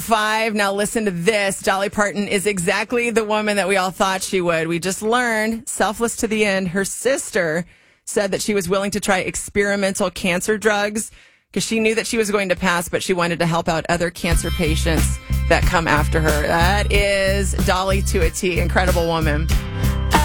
5. Now listen to this. Dolly Parton is exactly the woman that we all thought she would. We just learned, selfless to the end, her sister said that she was willing to try experimental cancer drugs because she knew that she was going to pass, but she wanted to help out other cancer patients that come after her. That is Dolly to a T. Incredible woman.